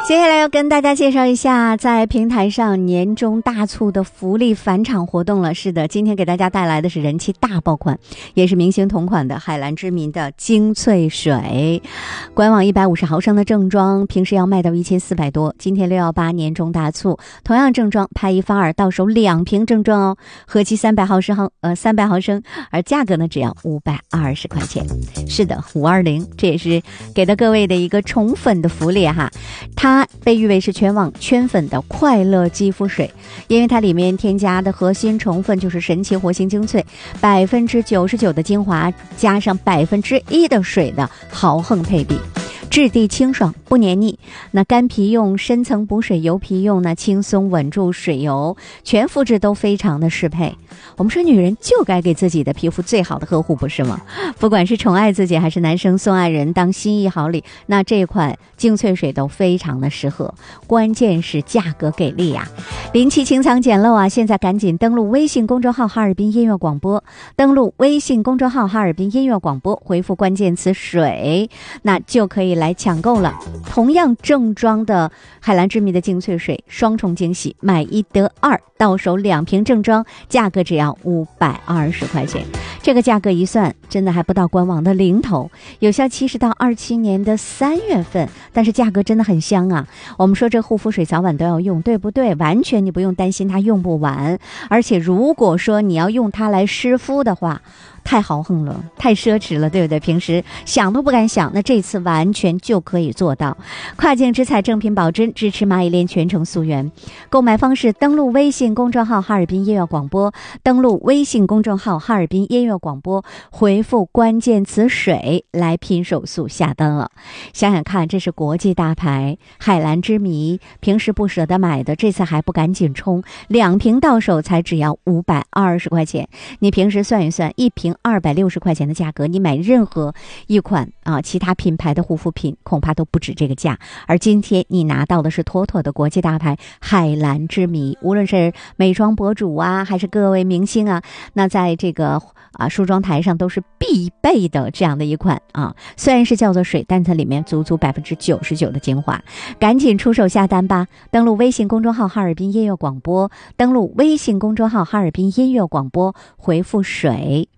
接下来要跟大家介绍一下在平台上年终大促的福利返场活动了。是的，今天给大家带来的是人气大爆款，也是明星同款的海蓝之谜的精粹水。官网150毫升的正装平时要卖到1400多，今天618年终大促，同样正装拍1发2，到手2瓶正装哦，合计300毫升，而价格呢只要520块钱。是的，520，这也是给到各位的一个宠粉的福利哈。它被誉为是全网圈粉的快乐肌肤水，因为它里面添加的核心成分就是神奇活性精粹，99%的精华加上1%的水的豪横配比，质地清爽不黏腻。那干皮用深层补水，油皮用呢轻松稳住水油，全肤质都非常的适配。我们说女人就该给自己的皮肤最好的呵护，不是吗？不管是宠爱自己还是男生送爱人当心意好礼，那这款精粹水都非常的适合，关键是价格给力呀！临期清仓捡漏啊！现在赶紧登录微信公众号哈尔滨音乐广播，登录微信公众号哈尔滨音乐广播，回复关键词水，那就可以来抢购了。同样正装的海蓝之谜的精粹水，双重惊喜，买1得2，到手2瓶正装，价格只要520块钱。这个价格一算，真的还不到官网的零头，有效期是到27年的3月份，但是价格真的很香啊！我们说这护肤水早晚都要用，对不对？完全你不用担心它用不完，而且如果说你要用它来湿敷的话，太豪横了，太奢侈了，对不对？平时想都不敢想，那这次完全就可以做到。跨境直采正品保真，支持蚂蚁链全程溯源。购买方式：登录微信公众号哈尔滨音乐广播，登录微信公众号哈尔滨音乐广播，回复关键词水来拼手速下单了。想想看，这是国际大牌海蓝之谜，平时不舍得买的，这次还不赶紧冲，2瓶到手才只要520块钱。你平时算一算，1瓶260块钱的价格，你买任何一款其他品牌的护肤品恐怕都不止这个价，而今天你拿到的是妥妥的国际大牌海蓝之谜。无论是美妆博主啊，还是各位明星啊，那在这个梳妆台上都是必备的这样的一款虽然是叫做水，但它里面足足99%的精华。赶紧出手下单吧！登录微信公众号哈尔滨音乐广播，登录微信公众号哈尔滨音乐广播，回复水